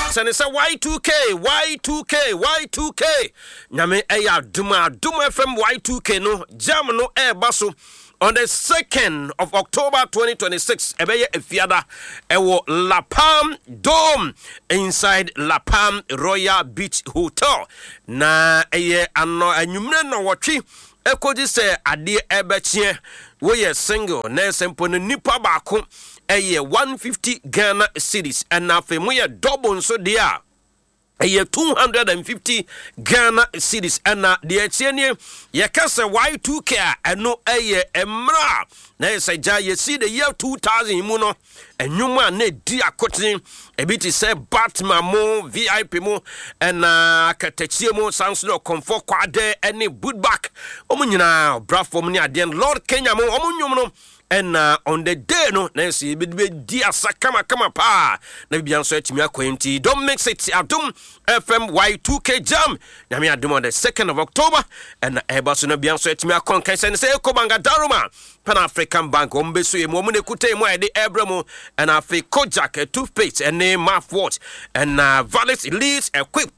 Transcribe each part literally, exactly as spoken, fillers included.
Send say Y two K, Y two K, Y two K. Nyame eya duma duma F M Y two K no jam no e baso. On the second of October twenty twenty-six, ebeye efiada ewo La Palm Dome inside La Palm Royal Beach Hotel. Na eye ano anwumre no wotwe ekoji se ade ebechie wo ye single na sempo no nipa baako eye one hundred fifty Ghana cedis and na fe mo ye double so dia eye two hundred fifty Ghana cedis and na de etienie ye kase Y two K eno eye emra na say ja ye see the year two thousand mu no enwuma na di akotin ebiti say Batman mo V I P mo and na katachie mo sanso comfort kwade any boot back omunyina brafom ni ade Lord Kenya mo omunyum no. And uh, on the day no Nancy be dia sakama kama pa na bia nso atimi akwenti don't mix it Adom F M Y two K jam na me Adom on the second of October and eba so na bia nso atimi akon kan say say Ekobanga Daruma Pan African Bank ombeso e mo mu ne kutai mo ede ebramo and afi Kojak a toothpaste and name mouthwash and uh, Valis Elite equip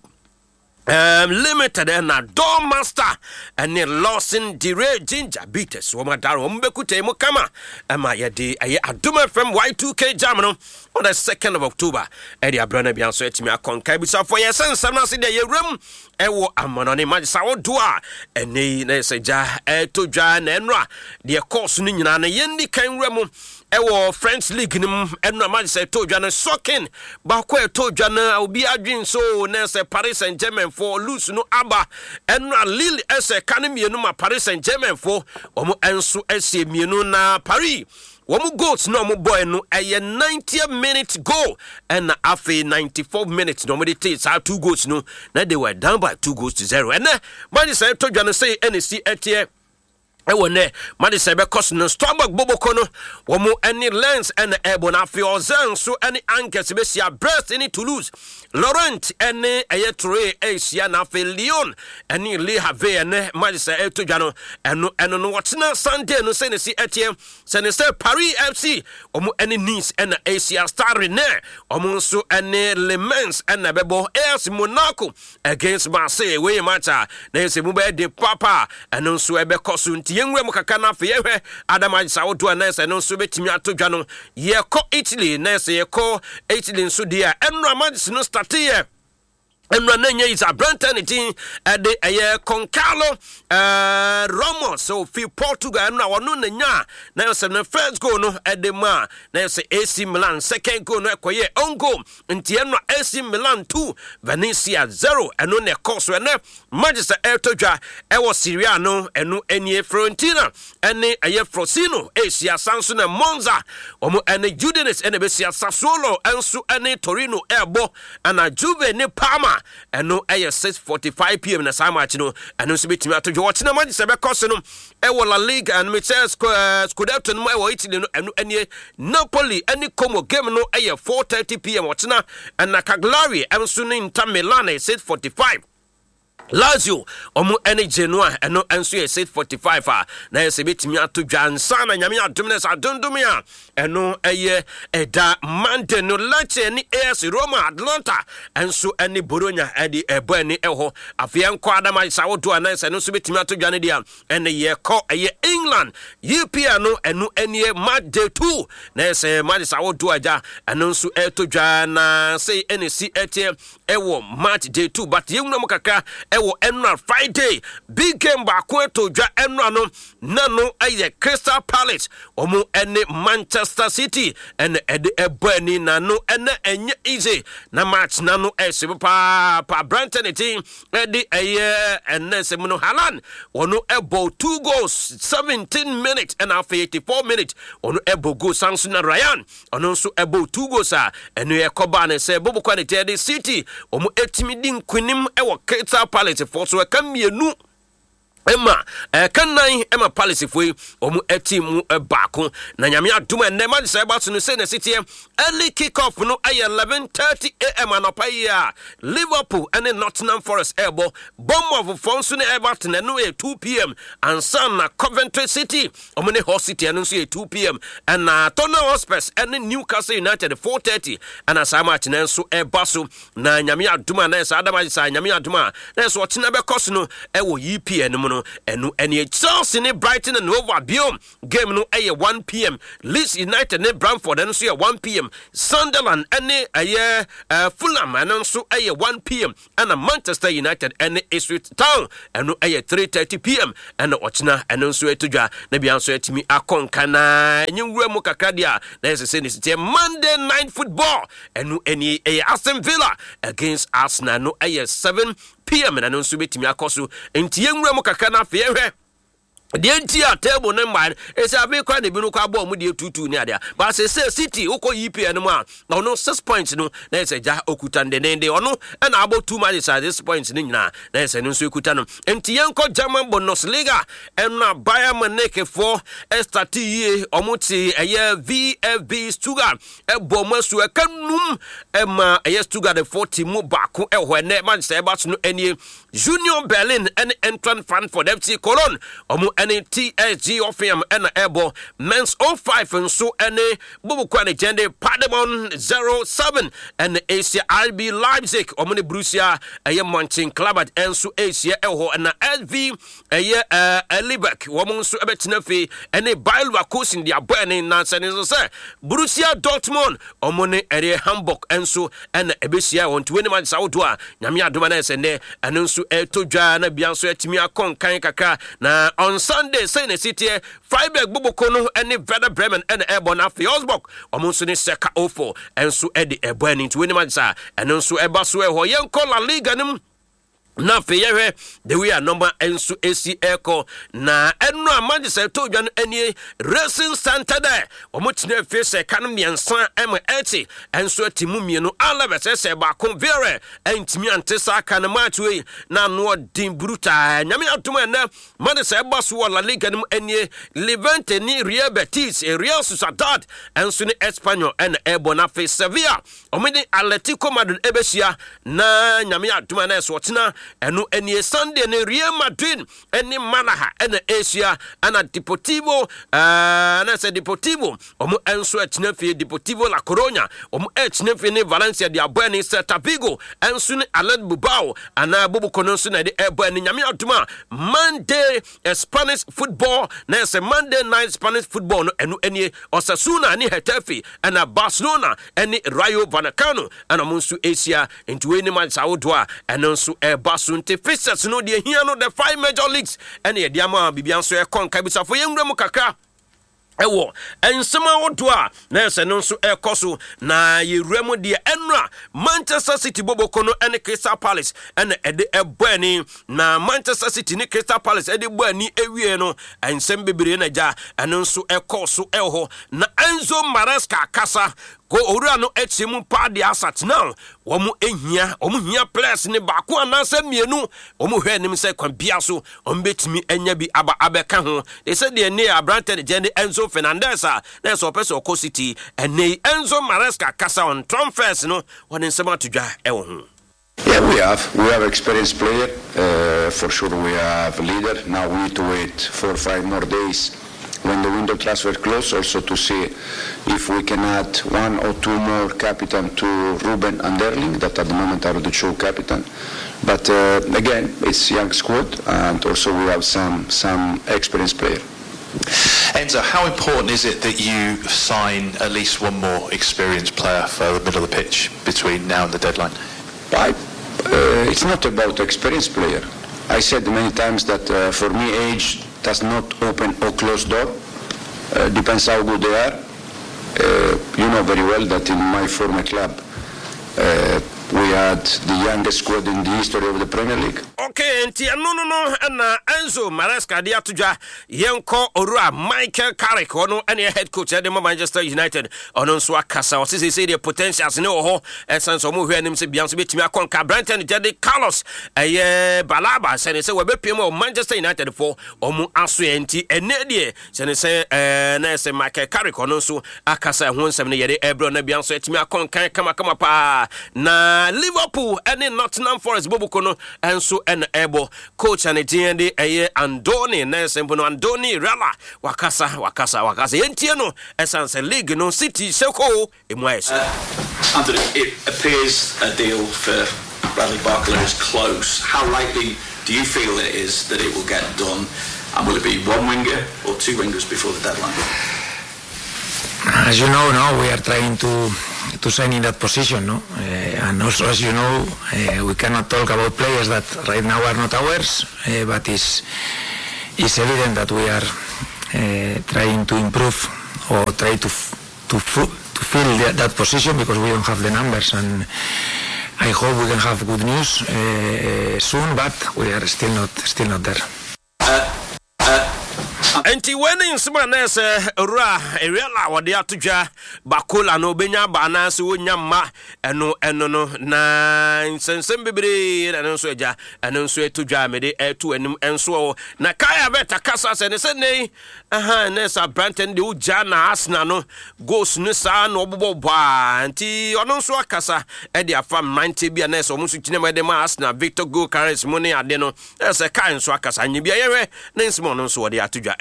Um, limited and a door master and a Lawson Dire Ginger Beaters. Womadaro Mbekute Mokama. Am I a day? I Adoma from Y two K Jamano on the second of October. Eddie Abrana Bianso Etimia Concabisa for your son, some nasi de room. Ewo Amononi Majisawo Dua and nay Nesaja Eto Jan Enra. The course Nina Yendi Kan Remo. Ewo French League nim enna man say to dwane sokin ba kwa to dwane obi adwin so na say Paris Saint-Germain for lose no aba enna Lille ese kanemienu ma Paris Saint-Germain for omo enso ese mienu na Paris womu goals no mo boy no eye ninetieth minute goal and afi ninety-fourth minute no mo take sa two goals no na they were down by two goals to zero and man say to dwane say N C etie ewo ne made sebe cost no stomach boboko no wo mo any lens and ebo na fi ozan so any ankes be sia breast any Toulouse Laurent any ayetre asia na fi Lyon any Le Havre ne made se eto dwa no eno eno no wotena Sunday no se ne si etie se ne se Paris F C wo mo any Nice and Asia Star ne wo mo so any Le Mans and bebo A S Monaco against Marseille we match na se mu be de papa eno so ebe kosu yenwe mukaka na fe yehwe Adama Sawodo na se no so betimi atodwa no ye ko Italy na se ye ko Italy nso dia enro amagisi no start here Emra nenye is a brantanity at the aye Concalo uh Ramos so fi Portugal emra wonu nenya na se the first goal no at the ma na se A C Milan second goal no ekoye on goal nti emra A C Milan two Venezia zero eno ne course we na Manchester Etodwa e wo Syria no eno enie Fiorentina ene aye Frosino Asia Sanso na Monza omo ene Udinese ene besia Sassuolo enso ene Torino ebo ana Juve ne Parma eno eye six forty-five p m na saa match no eno so betimi atodwo wo chena Manchester be course no e wo La Liga and Michels Scudetto no e wo Italy no eno ene Napoli ene Como game no eye four thirty p m wo chena and Cagliari enso no Inter Milan six forty-five Lazio omu ene Genoa eno enso ye six forty-five a na ye se betimi atodwa nsa na nyame adom sa dondom eno eye eda Monday no Lecce ni A S Roma Atlanta enso ene Bologna edi ebo ene eho afia nko Adama Sawodo na se no so betimi atodwa ne dia ene ye ko eye England U P L no eno ene match day two na se match Sawodo aja eno so etodwa na say ene si etie ewo match day two but yemno mukaka ewo enra Friday big game ba ko etodwa enra no na no eye Crystal Palace omo ene Manchester City and ede ebani na no ene enye easy na match na no ese pa pa Brighton team ede eye ene se no Haaland wono ebo two goals seventeen minutes and after eighty-four minutes wono ebo go Samson Ryan ono so ebo two goals a ene ye koba na se bobo kwa de City omo etimi din kunim e wo Crystal Palace for so ka mienu Emma eh kannan Emma Palace foi omu etimu baako na nyame adom enne ma say ba so no say na city early kick off no ay eleven thirty a m anopa ya Liverpool and Nottingham Forest ebo bomb of Fonso ne Everton no e two p m and Sun na Coventry City omu ne Hull City no so e two p m and na Tottenham Hotspur and Newcastle United four thirty and asa match na so e baso na nyame adom na say adama say nyame adom na so ochina be koso no e wo E P N no enu eni Chelsea ne Brighton and Hove Albion game no aye one p m Leeds United ne Brentford and so one p m Sunderland ene aye uh, Fulham and so aye one p m and Manchester United ene Ipswich Town enu aye three thirty p m and ochina enu so etudwa na bia so etimi akonka na nyinwura mu kakra dia na yesese ne sitie Monday night football enu eni aye Aston Villa against Arsenal no aye seven p m na no so betimi akoso enti yenwura mu kakra na fe hwe the entire table number is a big crowd. The Binuka bomb with the two two near there. But say City, Oko E P and one. Now no six points no. There's a ja Okutan the name they or no. And about two matches at this points in na. There's a no Sukutanum. And Tianko German Bundesliga and na Bayern Munich for Esta T Omuti a year V F B Stuttgart. A bomber to a canum. Emma a year Stuttgart the forty more back. A when that man say about no any Junior Berlin and entrant fan for F C Cologne. Omu any T S G of him and Ebo men's oh five and so any Bubu Kwani Jende Pademon zero seven and the Asia R B Leipzig Omni Borussia a year Mountain Club at Ensu Asia Eho and the L V a year uh Libeck woman so abetnefi and a Bailwa course in the burning nonsense say Borussia Dortmund Omoni area Hamburg and so and Ebesia on twenty months outdoor Namia Dumanes and there and also to Jana Bianso Timia Kon Kankaka na on Sunday, say in the city, Freiburg, Bubukono, and the Werder Bremen, and Airborne after Osbok, almost in the Seka Ofo, and so Eddie Airborne into Winnemansa, and also Ebasue, Hoyanko, La Liga, na feyere the we are number ensu A C Echo na enu Manchester to dwan enie Racing Center there omochine face kan miensan em eighty enso atimu mienu Alaves se ba kon vere entimi antesa kan match we na no din bruta nyame atoma na Manchester baso La Liga nim enie Levante ni Real Betis Real Sociedad enso ni Espanyol en ebo na face Sevilla omedi Atletico Madrid ebesia na nyame atoma na so tina enu eni Sunday ne Real Madrid eni Malaga ena Asia ana Deportivo uh, na se Deportivo omo enso etnefe Deportivo La Coruña omo etnefe ne Valencia de Abani Celta Vigo enso ne Atletico Bilbao ana bubu kononso na de Abani nyame aduma Monday uh, Spanish football na se Monday night Spanish football no enu eni Osasuna ni Getafe ana Barcelona eni Rayo Vallecano ana monsu Asia into any man Saudwa enso e Basunte Fixers no de here no the five major leagues and the diama bibian so e kon kabisa fo yenwura mu kakra ewo ensema wodoa na ese no so ekoso na yewura de enra Manchester City bobokono ene Crystal Palace ene ede ebani na Manchester City ni Crystal Palace ede bani ewie no ensem bebere na ja eno so ekoso eho na Enzo Maresca kasa go owura no echimu pa de asat now womu ehia omu hia players ne baako anansa mienu omu hwe nim se kwan bia so ombetimi enya bi aba abeka ho they said the ne Abrante Jende Enzo Fernandez na so person Oko City ene Enzo Maresca kasa on transfers no won nsema todwa ewo ho. Yeah, we have. We have experienced player. Uh, for sure we have a leader. Now we need to wait four or five more days when the window transfer close, also to see if we can add one or two more captain to Ruben and Erling, that at the moment are the two captain. But uh, again, it's young squad, and also we have some some experienced player. Enzo, how important is it that you sign at least one more experienced player for the middle of the pitch between now and the deadline? I, uh, it's not about experienced player. I said many times that uh, for me age does not open or close door. Uh, depends how good they are. Uh, you know very well that in my former club uh, we had had the youngest squad in the history of the Premier League. Okay, and no no no na Enzo Maresca dia tuja yenko orua Michael Carrick ono ene head coach at Manchester United ono so akasa o say say the potentials ne ho essence o mo hwe anim se bianso betimi akonka Brighton Jedi Carlos eye Balaba say say we be piem o Manchester United for omu aso enti ene de say say eh na say Michael Carrick ono so akasa ho nsem ne yede ebro na bianso etimi akonka kama kama pa na Liverpool ene Nottingham Forest bobuko no enso en ebo coach and D N D eye Andoni na sempono Andoni Rala wakasa wakasa wakasa yentie no essence league no City seko emwes. Anthony, it appears a deal for Bradley Barcola is close. How likely do you feel it is that it will get done, and will it be one winger or two wingers before the deadline? As you know, now we are trying to to sign in that position, no? Uh, and also, as you know, uh, we cannot talk about players that right now are not ours, uh, but it's it's evident that we are uh, trying to improve or try to f- to f- to fill the, that position because we don't have the numbers, and I hope we can have good news uh, soon, but we are still not still not there. Uh, uh, Enti winning smanes ra Erela wode atodwa Bakola no benya ba na se wonya ma eno eno no na nsensem bebre na nso eja eno nso etodwa mede etu anim enso na Kaya beta kasa se ne se nei aha na sa Brighton de uja na Arsenal no goals no sa no obobo ba enti ono nso akasa e de afam ninety bia na so musu kine ma de ma Arsenal Victor Go Carres mo ne ade no e se Kai nso akasa nyi bia yewe na nsimo no nso wode atodwa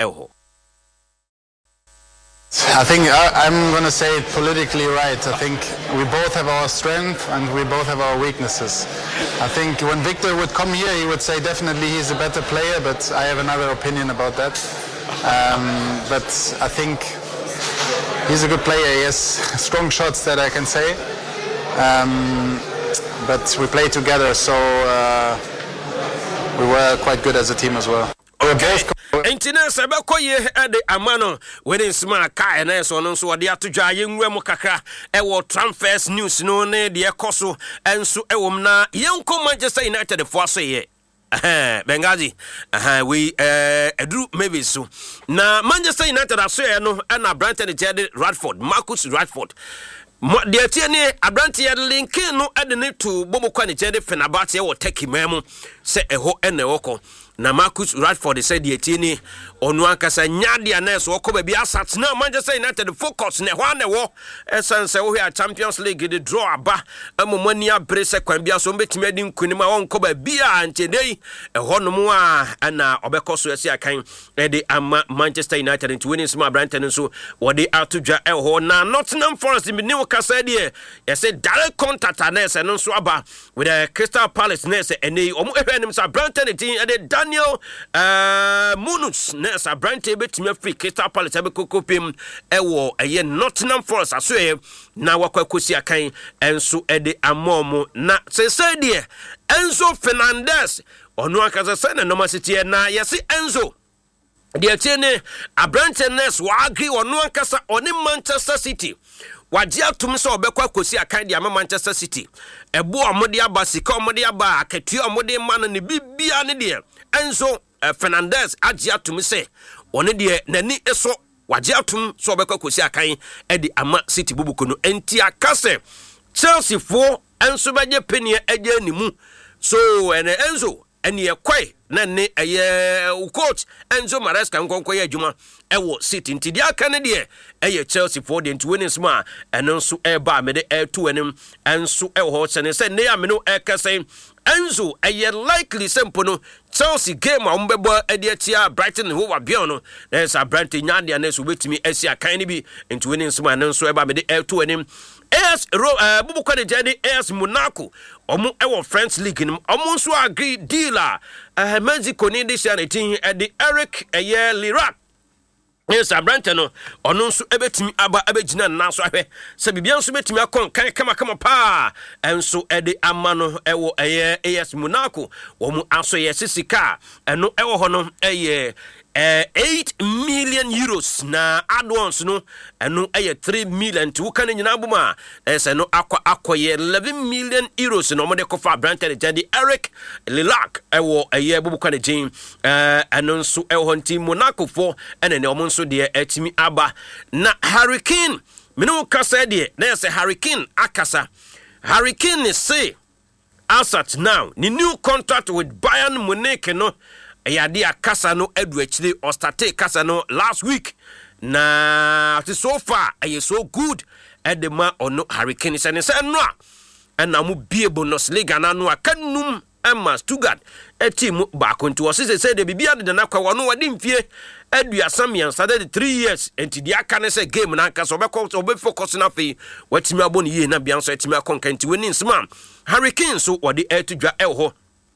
I think I, I'm going to say it politically right. I think we both have our strength and we both have our weaknesses. I think when Victor would come here, he would say definitely he's a better player, but I have another opinion about that. Um, but I think he's a good player. He has strong shots, that I can say. Um, but we play together, so uh, we were quite good as a team as well. Okay. Entina sebekoye ede amano when smart Kai na so no so de atodwa yenwura mu kakra e wo transfers news no ne de ekoso enso e wom na yenko Manchester United for so ye eh Bengazi eh we eh edru maybe so na Manchester United aso ye no na Brighton Jedi Radford Marcus Radford de atiene Abrante ye link no ede ne to bomokwa ne Jedi Fenerbahce e wo Turkey memu se eho ene woko na Marcus Rashford said the etini onu ankasa nyade anes okoba bi asat na Manchester United focus ne ho na wo essence wo hia Champions League the draw aba amomani abre se kwan bia so betimi adi nkunima won koba bia antedei eho no mu a na obekoso esi akan e de ama Manchester United into winning small Brighton so wo de atodwa eho na Nottingham Forest mi ne wo kasa de ye say direct contact anes no so aba with the Crystal Palace nese eni omo ehwenim sa Brighton team e de Daniel uh, Munus Nessa Brante betime free Crystal Palace abe kokopim ewo eye Nottingham Forest aso e na wakwa kosi akan enso ede amomo na sese de Enzo Fernandez onu akaza se na normal city na yesi Enzo de tiene Abrante Ness wa agree onu akasa oni Manchester City wagye atum so obekwa kosi akan de ama Manchester City ebo omode aba sika omode aba akatua omode man ne bibia ne de Enzo uh, Fernandez agye atum se one de nani eso wagye atum so obekwa kosi akan e de ama City bubuko no enti akase Chelsea fo enso beje penie agye animu so ene Enzo ene yekwai na ne eye coach Enzo Maresca nkonko ye adwuma ewo City nti dia aka ne de eye Chelsea for the winning sma eno nso e ba me de e to anim enso e ho chene se ne ya me no e kase Enzo eye likely simple no Chelsea game a umbebo e de tia Brighton ho wa bion no there's a Brighton nyande na so betimi esi akan ne bi into winning sma eno nso e ba me de e to anim As uh, Bubu Kwade Jedi as Monaco omo ewo French League nim omo nso agree dealer uh, Mexico ni this year eighteen at the Eric Ayer Lirac. Yes, Abrante no ono nso ebetimi aba abegina na so ahwe se bibia nso betimi akon kan kama kama pa enso ede amano ewo eye A S Monaco wo mu aso ye sisika eno ewo ho no eye Uh, eight million euros na advance no eno eye three million to kan nyina boma ese no akwa akoye eleven million euros no mo de kofa Brantford Jadi Eric Lilac ewo eye bubu kan jin eh eno nso eho nti Monaco fo ene ne omo nso de atimi aba na Hurricane minu kasa de na ese Hurricane akasa Hurricane say as at now the new contract with Bayern Munich no Ayadi akasa no edu actually or starte kasa no last week na so far aye so good at the ma ono Hurricane and say no and na mu bie bonus league na no akanum Emma Stuttgart a team back into us say the bibia de na kwa no wadi mfie edu asam yan started three years enti dia kan say game na kasa obekọ obe focus na fe watimi abon ye na bia so atimi akonka enti woni nsma Hurricane so wadi etudwa elho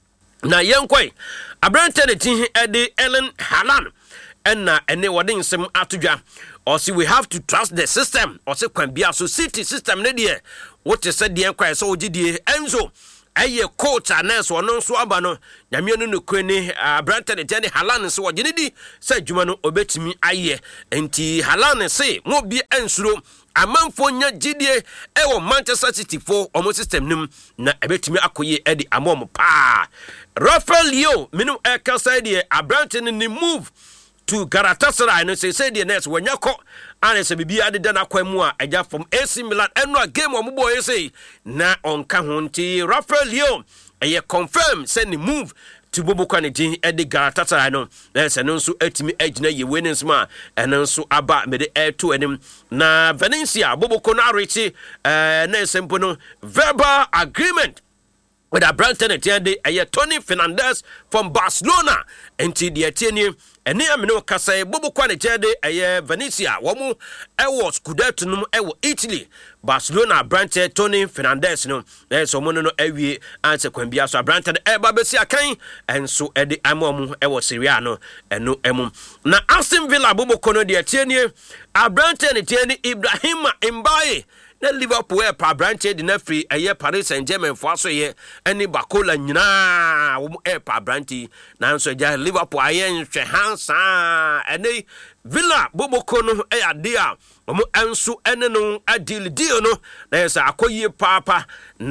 na yenkoi Brantford tin ede Ellen Haaland enna ene wode nsem atodwa or see we have to trust the system or say kwan bia so city system ne de what is said the enquire so ogidie enzo aye coach anes wono nso aba no nyame no nokweni Brantford tin Haaland so ogine di say djuma no obetimi aye enti Haaland say mo bi ensuro amanfo nya gidie ewo Manchester City for omo system nim na ebetimi akoye edi amom pa Rafael Leo minu eka side Brantford ni move to Galatasaray no say say the next when yako and say bibia de na kwamu a eja from A C Milan eno game omo boy say na onka honti Rafael Leo eye confirm say ni move to Bobo Kwanejin edi Galatasaray no na say no nso atimi agina ye winnings ma eno nso aba me de air to enim na Valencia Bobo Konarichi eh na sempo no verbal agreement with a Brantford attendee a Tony Fernandez from Barcelona enti the attendee ene amino kasa Bobo Kwanejin a Venezia womu ewo Scudetto no ewo Italy Barcelona Brantford Tony Fernandez no na so mo no awie anse kwambia so Brantford e ba besi akan enso e de amomu ewo Serie A no eno emu na Aston Villa Bobo Kono the attendee a Brantford attendee Ibrahima Mbaye na Liverpool e pa Brantford na free eye Paris Saint-Germain fo aso ye ani bakola nyina wo e pa Brantford na nso ja Liverpool aye nhwe hansa ene Villa Bobo Kono e ade a omo enso ene no adil deal no na yesa akoye papa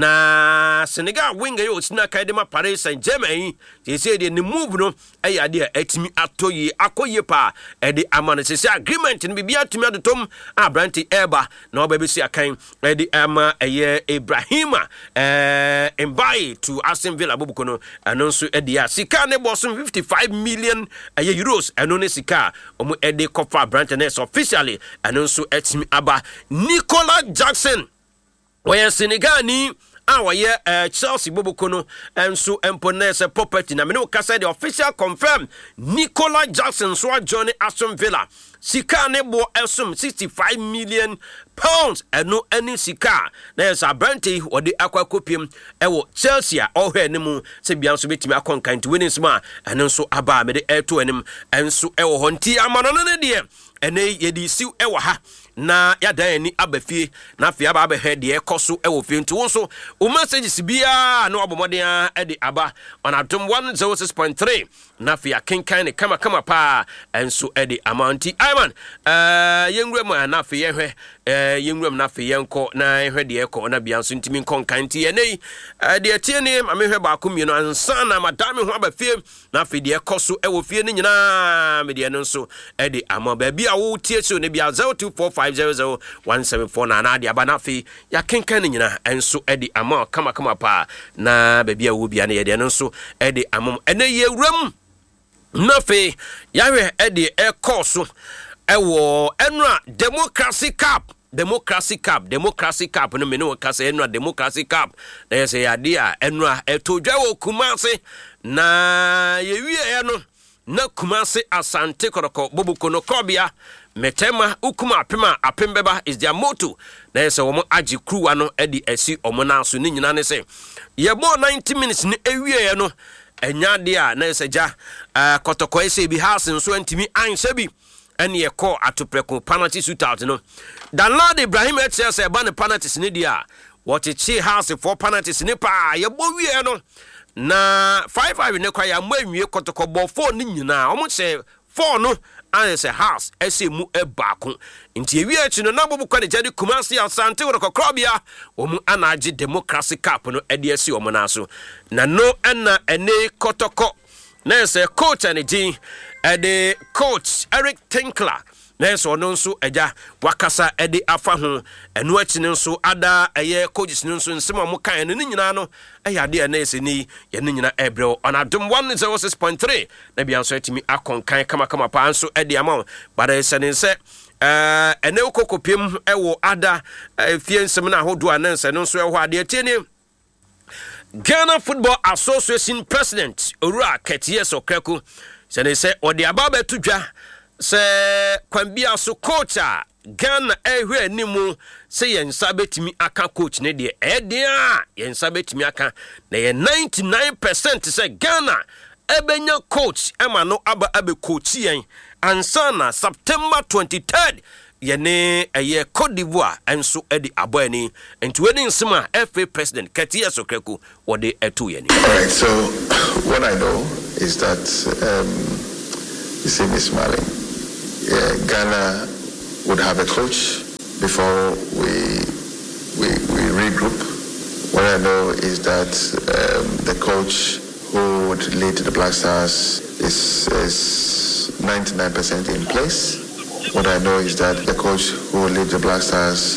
na Senegal winger yo sina kaidema Paris Saint-Germain they say the move no e ade a atimi atoye akoye pa e de amane se agreement ni bibia atimi adotom a Brantford eba na obebesi akan e de ama eye Ibrahima eh Mbaye to Aston Villa Bobo Kono anonso e de sika ne bosom fifty-five million eye euros eno ne sika omo e de kofa Brantford officially anonso etimi aba Nicolas Jackson where Senegal ni awaye uh, Chelsea Bobo Kono enso emponese property na me no kasa the official confirm Nicolas Jackson so join Aston Villa sika ne bo esum sixty-five million pounds eno any sika na yes Brantford wode akwa kopiem ewo Chelsea ohwe ne mu se bia so betimi akonkan to winnings ma eno so aba me de eto enim enso ewo honti amano ne de ene yedi siw ewo ha na yada ni abafie na afia aba abehe de ekoso ewo fie nti wonso o messages bia na obomodea e de aba on atom one oh six point three na afia kenkan ne kama kama pa enso e de amounti Iman eh yenwura mu na afia hwe eh yenwura mu na afia yenko na hwe de eko na bia nso ntimi konkan ti ene de tie ne amehwe ba akomi no ansa na madame ho abafie na afia de ekoso ewo fie ni nyina me de no nso e de amo ba bia wo tie so ne bia zero two four five zero zero one seven four na na de aba na fi ya kenkan ni nyina enso edi ama kama kama pa na ba bia wo bia na ye de nso edi amom ene ye wuram na fi ya hwe edi e course ewo enra Democracy Cup Democracy Cup Democracy Cup no me no ka se enra Democracy Cup na ye se ya dia enra etodwa wo Kumase na ye wie no na Kumase Asante Koroko Bobo Kono Kobia Metema ukuma apema apembeba is their motto na yese womo agi kruwa no edi esi omo na so ni nyina ne se ye bo ninety minutes ni ewie no enya de a na yese ja uh, kotoko ese bi house nso antimi anhye bi ene ye call atopreko penalty shootout no Danlad Ibrahim etse se ba ne penalties ni dia wochechi house for penalties ni pa ye bo wie no na five five ne kwa ya mwanwie kotoko bo four ni nyina omo se four no and say house ese mu e baako nti ewi achi no na bobu kwa ne jadi Kumasi Asante wo kokrobia omu anaji democracy cup no ede esi omo na so na no na ene kotoko na say coach and din ede coach Eric Tinkler na so no nso eja wakasa ede afa ho eno achi nso ada eye coaches nso nsema mo kan no nyina no eya de na ese ni ye no nyina ebrel on Adom one oh six point three na bia nso atimi akonkan kama kama pa nso ede ama but ese ne se eh ene ukokopiem ewo ada fie nsem na hodo ananse no nso eho ade tieni Ghana Football Association President Owura Ketie Sokraku se ne se ode ababa tudwa se kwambia so coach a Ghana ehwe animu se yensa betimi aka coach ne de ede a yensa betimi aka na ye ninety-nine percent se Ghana ebenya coach ema no aba abe coach yen ansana September twenty-third yene eye Cote d'Ivoire enso edi aboani enti weni nsema F A president Ketia Sokraku wode etu yene. All right, so what I know is that um you see Miss Marlin, yeah, Ghana would have a coach before we we we regroup. What I know is that um, the coach who would lead the Black Stars is is ninety-nine percent in place. What I know is that the coach who will lead the Black Stars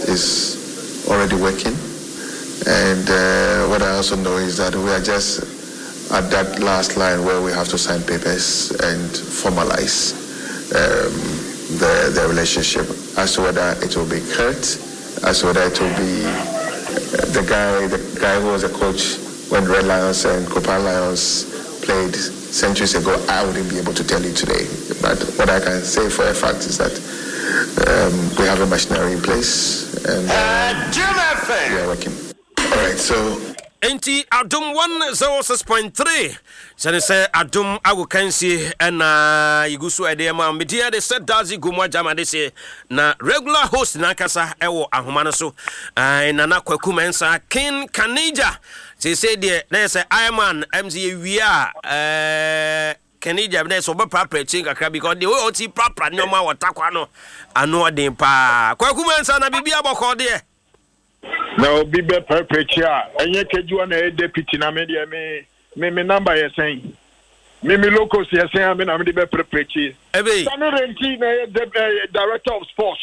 is already working. And uh, what I also know is that we are just at that last line where we have to sign papers and formalize um, the, the relationship as to whether it will be Kurt, as to whether it will be uh, the guy the guy who was a coach when Red Lions and Copa Lions played centuries ago. I wouldn't be able to tell you today, but what I can say for a fact is that um, we have a machinery in place and uh, we are working. All right, so enti Adom one oh six point three sene se Adom agokansi na igusu edema media de said Dazi Gumwa Jama de se na regular host na kasa ewo ahoma no so na na kwaku mensa King Kanija se se de na se Ironman M Z wia eh Kanija na so be prapra chinga kra because the way oti prapra nyoma watakwa no ano odin pa kwaku mensa na bibia boko de no bibe perpetua enye kejuwa na deputy na media me me me number ye saying me me locals ye saying me na me be perpetua ebe Sanu Renti na director of sports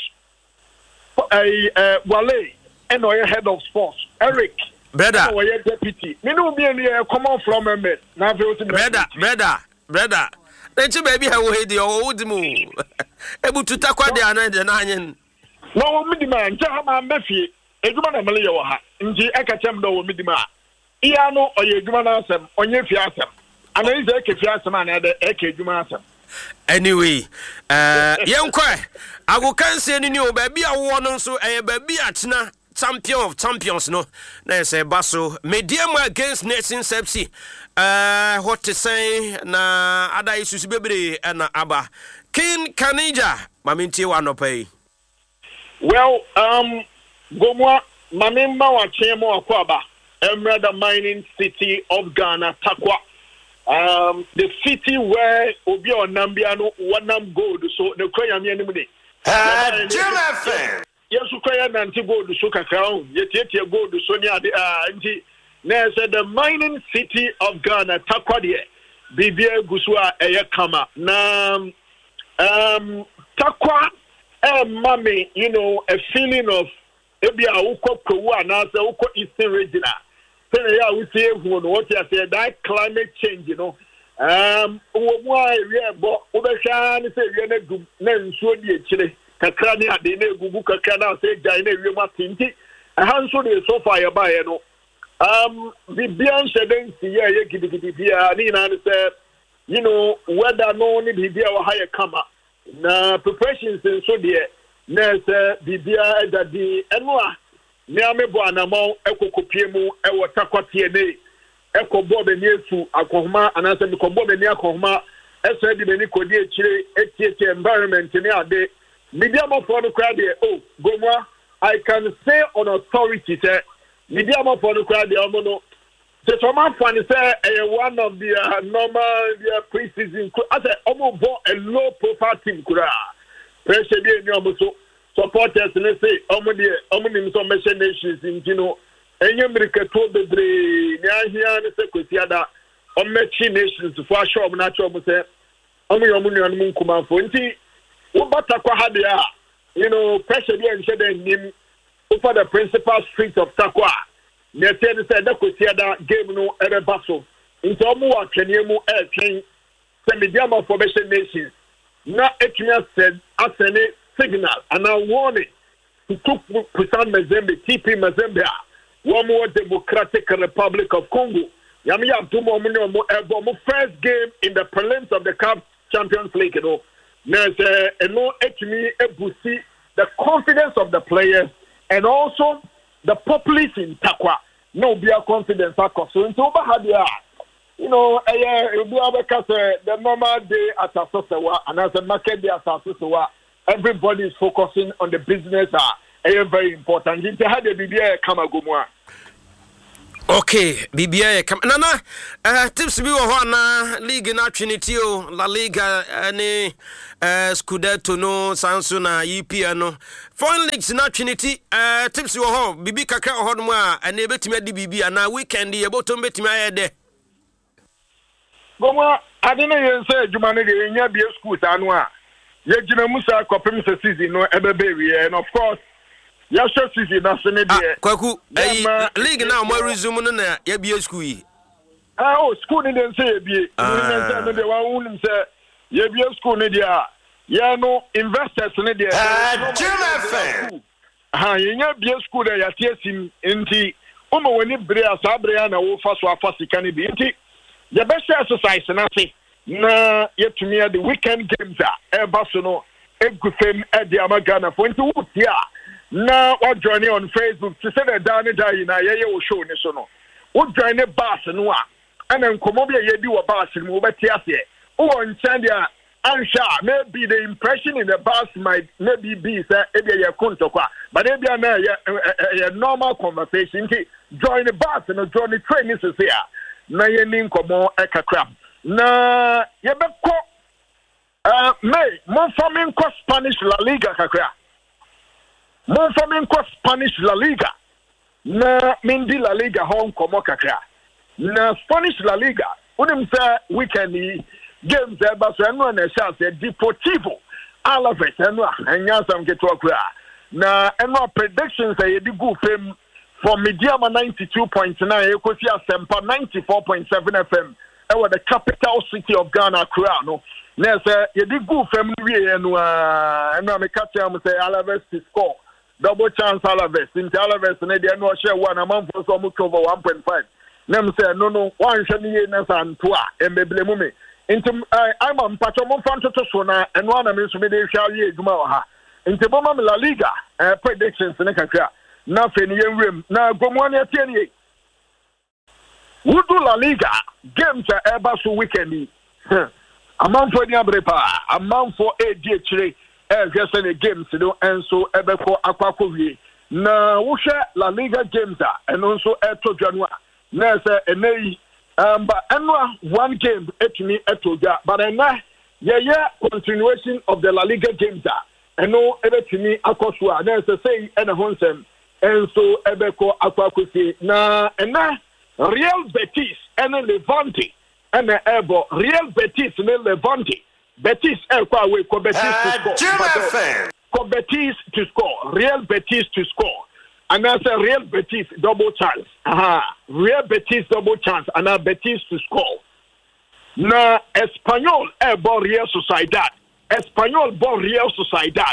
eh uh, Wale and or head of sports Eric brother or ye deputy me no be any come on from me na fe brother brother brother Echi baby ha wo hedi o wodimu ebu tutakwa de ana de na anyen no me di man nja ma mafie eduma na mele ye wo ha nji eka chem do wo midima iya no oye eduma na asem onye fi asem ana ize eke fi asem ana de eke eduma asem anyway uh yenkwa agokanse ni ni o ba bia wo no nso eye ba bia tena champion of champions no na say baso medium against Nation Sepsi uh what to say na ada isusu bebre na aba King Kanija mamintie wa no pay. Well um Gomwa mamemba wa chemo akwaba Emra the mining city of Ghana Takwa um the city where obi onambia no wanam gold so the kwanya me anim de ah Jim yesu kwaya nanti gold so kakao yetietie gold so ni ade ah nti na said the mining city of Ghana Takwa de bibia gusua eye kama na um Takwa eh mami you know a feeling of ebi a ukọ kowu anase ukọ eastern region say ya we say hu no what you say that climate change you know um wo mu a wi ebo wo be hwa ni say wi na dum na nsuo di ekire kakra ni ade na egugu kakra na say gai na wi ma tinti ha nso de so far ya ba ye no um the bian sheden si ye ye gidigidi bia ni na say you know whether no ni bibia wa ha ye kama na preparations nso de nese bibia edadi enwa ni amebo anamo ekokopie mu ewo takwatie ne ekobo be ni efu akohoma anase mi kombo be ni akohoma ese di be ni kodi ekire etietie environment ni ade media mo for no crowd there oh Gomwa I can say on authority say media mo for no crowd there omo no So someone funny say uh, one of the uh, normal uh, pre-season. I said, almost a low profile team. Kura pressure be any almost supporters. Let's say, almost the almost some nations in you know. Any America to the dre. Nya here ne se kwesi ada. Omechi nations for sure. I'm not sure. I'm say, almost almost almost come out for. Nti ubata kwa hadia. You know, pressure be and share the name over the principal street of Takwa. Netene said that could see that game no ever battle. Into Omu Kenyemu air train, send the Diama Formation Nations. Now, Etnia said, as a signal and a warning to Cook Pusan Mazembe, T P Mazembe, one more Democratic Republic of Congo. Yamiya Dumo Muno Ebo, first game in the prelims of the Cup Champions League. You know, there's a no Etnia Ebusi, the confidence of the players and also the populace in Takwa. No, be a confidence. So, into Bahadia, you know, it will be the normal day at Asasawa, and as a market day at Asasawa, everybody is focusing on the business. Uh, very important. You had the B B A Kamagumwa. Okay, B B A Kam Nana, uh, tips be na league na Trinity La Liga any uh, Scudetto no Sansuna E P no foreign leagues na Trinity uh, tips you home B B kakra hon mu a na ebetime di B B na weekend e botom betime ayede Goma adene yen say adwuma ne de nya bia school sa no a ye gina musa kopem se season no ebebe wi and of course yes, sir, season na se ne de kwaku eh league na mo resume no na ye bia school yi ah oh school ne den say ye bia ne say no de wa unim say ye bia school ne de a ye no investors ne de ah Juma fan ha ye nya bia school de ya tiesim enti o mo woni bre asabre na wo fa so afa sika ne bi enti the best exercise na say na yetumi the weekend games a eba so no egufem e de amagana for enti wo tia na what join on Facebook to say that down there na ye ye wo show ni so no wo join bus no a ana nkomo bia ye di wo bus ni wo beti ase wo nchan dia ansha maybe the impression in the bus might maybe be say e be ye kontokwa but e bia na ye normal conversation ki join the bus no join the train is here na ye ni nkomo e kakra na ye be ko uh may mon faming ko Spanish La Liga kakra mon faming ko Spanish La Liga na mindi La Liga hon komo kakra na Spanish La Liga unim say weekend games e ba so eno na sha say Deportivo Alaves eno anya sam keto akura na eno predictions say di go fam for Mediama ninety-two point nine ekosi asempa ninety-four point seven F M e wa the capital city of Ghana Accra no na say ye di go fam no wie eno a eno me catch am say Alaves to score double chance Alaves in Alaves na dey no share one amount for so much over one point five na me say no no one hwe ni na santo a embeble mu me into I'm on patch mo fanto to so na eno na me so me dey hwa ye adwuma wa ha into bo ma La Liga uh, predictions ne kakra na fe ni yenwem na gomo na tie ni wudu La Liga games a eba so weekend amanfo ni abrepa amanfo e die chire e hwese ne games no enso ebeko akwakọ wie na wo hwe La Liga games a eno nso eto dwanu a na se enei um but eno one game etumi eto dwa but ena ye ye continuation of the La Liga games a eno ebetumi akoso a na se sei ena honsem enso ebeko akwakosi na ena Real Betis and Levante and Ebo Real Betis and Levante Betis ekwa we ko Betis to score ko Betis to score Real Betis to score and that's a Real Betis double chance aha Real Betis double chance and a Betis to score na Espanyol Ebo Real Sociedad Espanyol bo Real Sociedad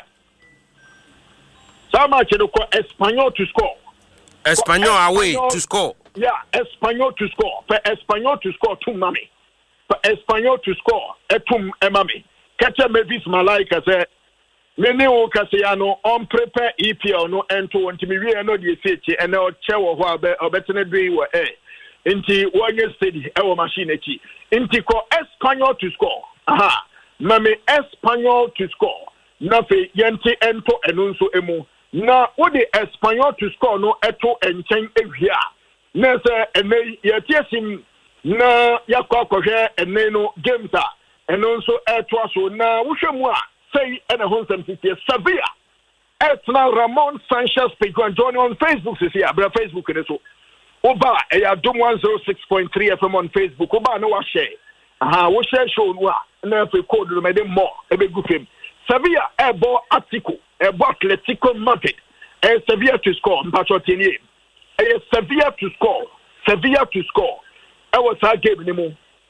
Sama cheno ko Espanyol to score Espanyol away to score yeah Espanyol to score for Espanyol to score two mami for Espanyol to score etum emami catcher Mavis Malaika say many o Cassiano on prepare E P L no ento ntimi wie no de sechi ene o che wo ho abe obetene dui wo eh nti wonye steady e wo machine echi nti ko Espanyol to score aha mami Espanyol to score na fe yenti ento eno nso emu na wo de Espanyol to score no eto enchen ehia Nessa and may yetiesim na yakwa kohwe ene no games a eno nso etwa so na wohwemu a say and a honsam city Sevilla etna Ramon Sanchez page and join on Facebook this year bra Facebook ne so oba e ya dom one oh six point three F M on Facebook oba no wa share aha wo share show no a na fe code no me dem more e be gufem Sevilla ebo Atletico ebo Atletico Madrid e Sevilla to score mpacho tinie e Sevilla to score Sevilla to score I was a game anymore.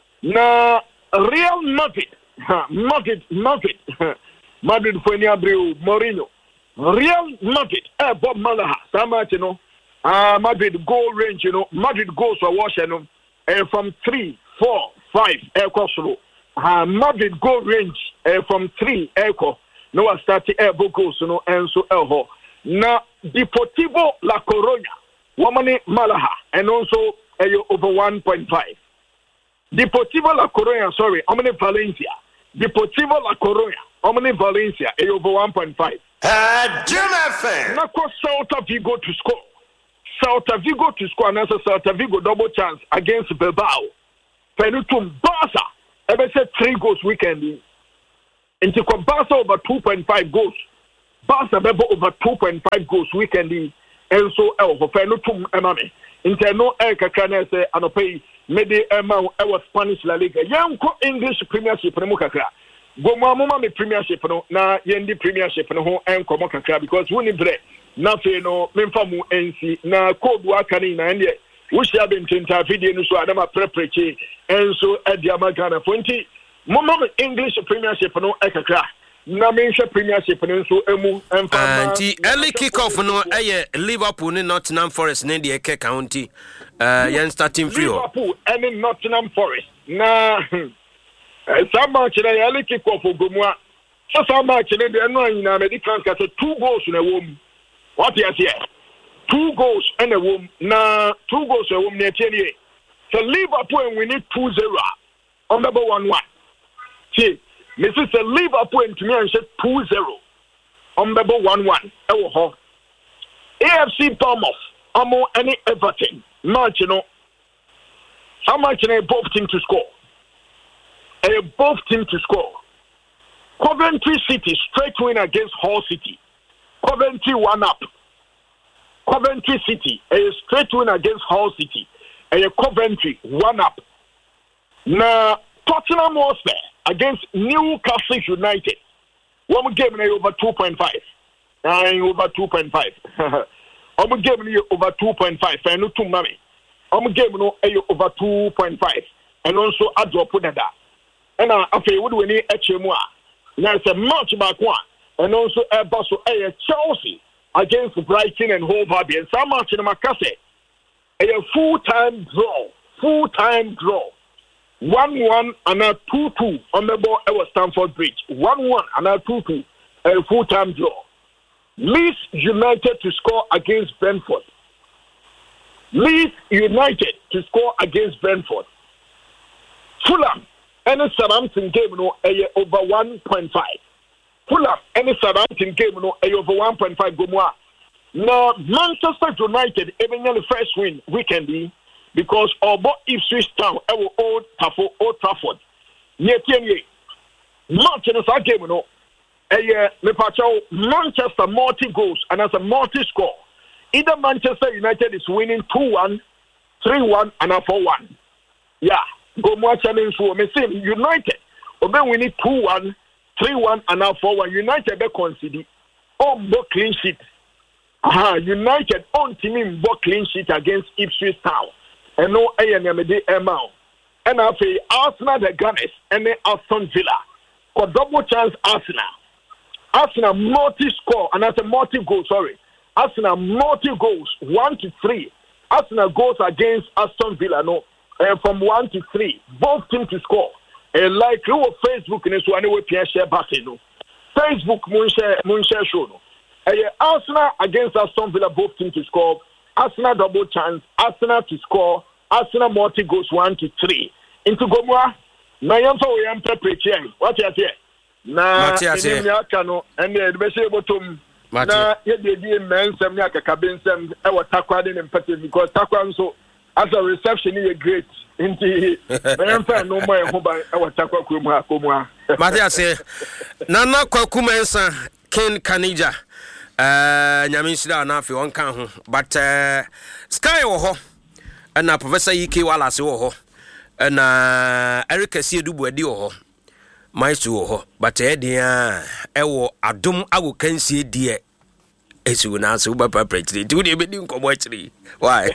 Na Real Madrid, Madrid, Madrid, Madrid for Abreu, Mourinho. Real Madrid, eh, Bob Malaha, Sama, you know, ah, Madrid goal range, you know, Madrid goals for Washington, and from three, four, five, air crossroad. Ah, Madrid goal range, eh, from three, air cross. No, I started air goals, you know, and so elho. Na Deportivo La Coruña, Womani Malaha, and also. Over one point five. Deportivo La Coruña, sorry, Omni Valencia. Deportivo La Coruña, Omni Valencia, over one point five. Uh, Jim F M. Nako Celta Vigo to score. Celta Vigo to score, and also Celta Vigo double chance against Bilbao. Penutum Barca, ever said three goals weekend. Into Barca over two point five goals. Barca over two point five goals weekend. And so, El, Penutum Emame. Interno air kakana say anopay mede ema e Spanish La Liga yanko English Premiership no kakra go mo amoma me Premiership no na yendi Premiership no ho enkomo kakra because woni bre na fe no memfa mu ensi na code waka ni na ende wo shia be ntenta video no so adama prepreche enso e dia magana fonti mo mo English Premiership no e kakra na menhwe Premiership no so emu emfa anti early kick off no eye Liverpool ni Nottingham Forest ne de ke county uh yen starting free Liverpool and Nottingham Forest na some match na early kick off ogomwa so some match na de no anyina medical ka two goals na wom what you say two goals and a wom na two goals a wom na tieni so Liverpool win it two zero on number one one see Missus Liverpool and to me and said two zero on number one one. Oh, A F C Bournemouth, Amo any Everton, match you know. How much are both teams to score? A both teams to score. Coventry City straight win against Hull City. Coventry one up. Coventry City a straight win against Hull City. A Coventry one up. Now Tottenham Hotspur against Newcastle United. One game over two point five. Nine over two point five. One game over two point five. I know two money. One game no over two point five. And also a drop on that. And I feel what we need H M O. Now it's a match back one. And also a boss of Chelsea against Brighton and Hove Albion. Some match in Macase. A full time draw. Full time draw. one one and a two two on the ball at Stamford Bridge. one one and a two two, a full-time draw. Leeds United to score against Brentford. Leeds United to score against Brentford. Fulham, any Southampton game, no, a over one point five. Fulham, any Southampton game, no, a over one point five. Now, Manchester United, even in the first win weekend, because Obo Ipswich Town, our old Trafford, Old Trafford, near Tierney, Manchester game, no, a Manchester multi goals and as a multi score. Either Manchester United is winning two one, three one, and a four one. Yeah, go more challenge for me. Same United, Obe winning two one, three one, and a four one. United be considered on both clean sheet. Ah, United on team both clean sheet against Ipswich Town. And no A and M D amount. And I say Arsenal the Gunners and then Aston Villa. For double chance Arsenal. Arsenal multi score and that's a multi goal, sorry. Arsenal multi goals, one to three. Arsenal goes against Aston Villa, no, uh, from one to three. Both teams to score. And like you on Facebook in this one way Pierre share button, no. Facebook Moonshare Moonshare show, no. Uh, Arsenal against Aston Villa, both teams to score. Arsenal double chance, Arsenal to score, Arsenal multi goes one to three. Into Gomwa, na yamfa we am prepare. What you say? Na ni aka no, and the best bottom. Na ye dey dey men sem nya kaka bensem e wa takwa de mpete because takwa nso as a reception is great. Inti, I'm fair no more home by our Takwa Kuma Kuma. Matia say, Nana Kwakumensa, Ken Kanija, uh, Yamisida, Nafi, one can, but uh, Sky Oho, and uh, Professor Iki Wallace Oho, and uh, Erica Sidu Dio, my Suho, but Edia, Ewo, Adum, I will can see dear. As you now super property, do the bidding commentary. Why?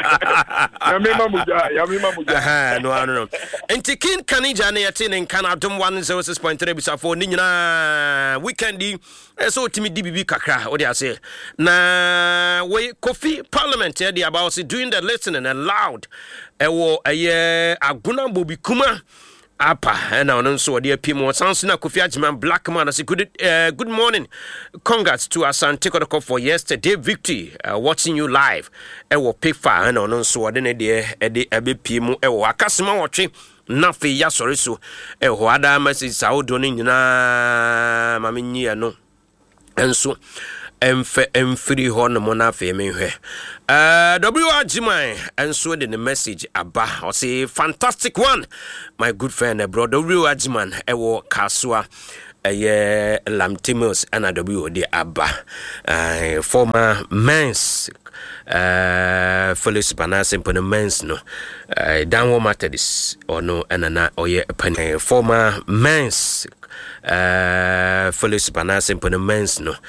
No, no, no. And Tikin Kanija Neatin and Canadum one zero six point three bisa for Nina weekendy. So Timmy D B B Kakra, what do I say? Na we coffee parliament here about doing the listening and loud. Ewo a year Aguna Bobi Kuma. Apa and now so dear Pimo Sansina Kofi Ajiman Black Man as a good uh, good morning. Congrats to us and take a call for yesterday victory. Uh, watching you live. Ewo pick fire and on so then dear Eddie Ebe Pimo Ewo Akasima watching nothing ya sorry so Ewo Ada message Sao Donin na Mamini no and so Emfe emfiri ho no na fe me hwe uh W R Jiman and so the message aba or say fantastic one my good friend brother W R Jiman ewo kasua eye Lamtimos and W the aba uh, former men's uh Felix Panas in the men's no uh downward Methodist or no and oye former men's uh Felix Panas in the men's no